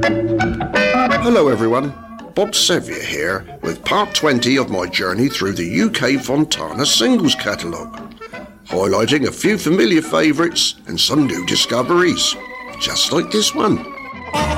Hello everyone, Bob Sevier here with part 20 of my journey through the UK Fontana singles catalogue, highlighting a few familiar favourites and some new discoveries, just like this one.